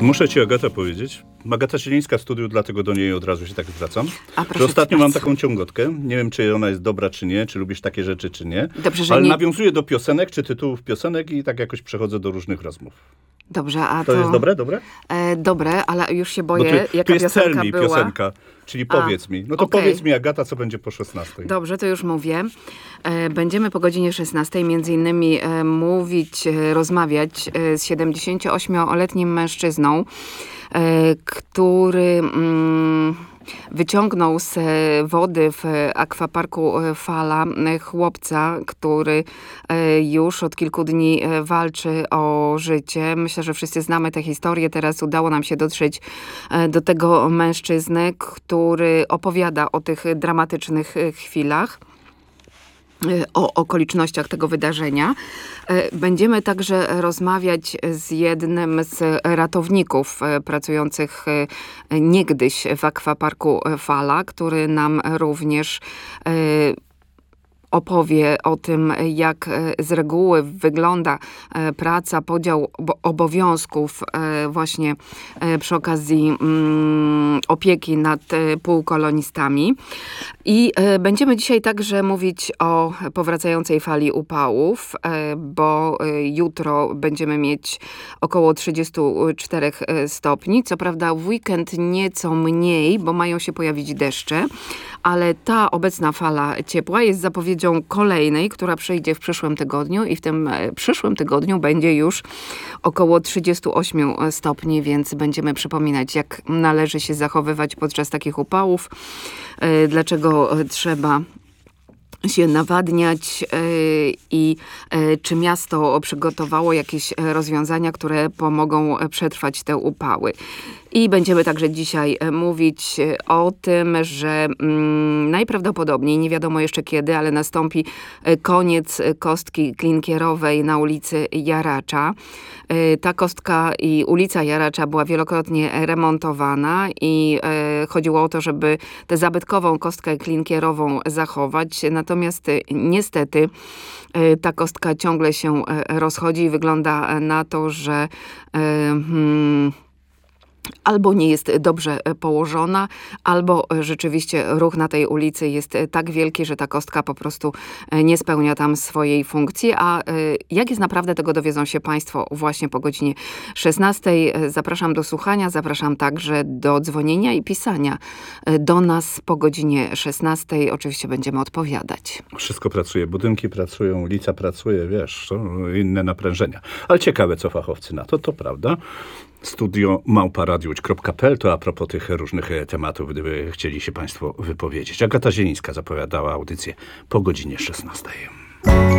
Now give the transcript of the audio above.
Muszę ci, Agata, powiedzieć. Agata Zielińska w studiu, dlatego do niej od razu się tak zwracam. Że ostatnio mam taką ciągotkę. Nie wiem, czy ona jest dobra, czy nie, czy lubisz takie rzeczy, czy nie. Dobrze, że ale nie... nawiązuję do piosenek, czy tytułów piosenek i tak jakoś przechodzę do różnych rozmów. Dobrze, a to jest dobre? Dobre, ale już się boję, tu jaka jest piosenka była. piosenka, czyli powiedz mi. No to powiedz mi, Agata, co będzie po 16. Dobrze, to już mówię. Będziemy po godzinie 16 między innymi rozmawiać z 78-letnim mężczyzną, który wyciągnął z wody w akwaparku Fala chłopca, który już od kilku dni walczy o życie. Myślę, że wszyscy znamy tę historię. Teraz udało nam się dotrzeć do tego mężczyzny, który opowiada o tych dramatycznych chwilach, o okolicznościach tego wydarzenia. Będziemy także rozmawiać z jednym z ratowników pracujących niegdyś w akwaparku Fala, który nam również opowie o tym, jak z reguły wygląda praca, podział obowiązków właśnie przy okazji opieki nad półkolonistami. I będziemy dzisiaj także mówić o powracającej fali upałów, bo jutro będziemy mieć około 34 stopni. Co prawda w weekend nieco mniej, bo mają się pojawić deszcze, ale ta obecna fala ciepła jest zapowiedzią kolejnej, która przyjdzie w przyszłym tygodniu i w tym przyszłym tygodniu będzie już około 38 stopni, więc będziemy przypominać, jak należy się zachowywać podczas takich upałów, dlaczego trzeba się nawadniać i czy miasto przygotowało jakieś rozwiązania, które pomogą przetrwać te upały. I będziemy także dzisiaj mówić o tym, że najprawdopodobniej, nie wiadomo jeszcze kiedy, ale nastąpi koniec kostki klinkierowej na ulicy Jaracza. Ta kostka i ulica Jaracza była wielokrotnie remontowana i chodziło o to, żeby tę zabytkową kostkę klinkierową zachować. Natomiast niestety ta kostka ciągle się rozchodzi i wygląda na to, że albo nie jest dobrze położona, albo rzeczywiście ruch na tej ulicy jest tak wielki, że ta kostka po prostu nie spełnia tam swojej funkcji. A jak jest naprawdę, tego dowiedzą się Państwo właśnie po godzinie 16. Zapraszam do słuchania, zapraszam także do dzwonienia i pisania do nas po godzinie 16. Oczywiście będziemy odpowiadać. Wszystko pracuje, budynki pracują, ulica pracuje, wiesz, to inne naprężenia. Ale ciekawe, co fachowcy na to prawda. Studio @radiołódź.pl to a propos tych różnych tematów, gdyby chcieli się Państwo wypowiedzieć. Agata Zielińska zapowiadała audycję po godzinie 16.